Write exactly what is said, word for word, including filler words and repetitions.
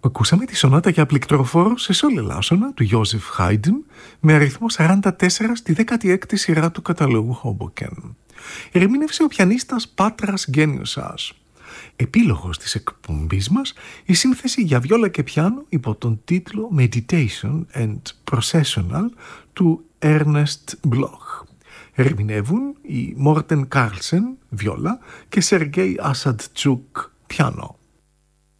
Ακούσαμε τη σονάτα για πληκτροφόρο σε σόλ ελάσσονα του Γιώσεφ Χάιντν με αριθμό σαράντα τέσσερα στη δέκατη έκτη σειρά του καταλόγου Hoboken. Ερμήνευσε ο πιανίστας Πάτρας Γκένιουσας. Επίλογος της εκπομπής μας, η σύνθεση για βιόλα και πιάνο υπό τον τίτλο Meditation and Processional του Ernest Bloch. Ερμηνεύουν οι Μόρτεν Κάρλσεν, βιόλα, και Σεργέι Ασανττσούκ, πιάνο.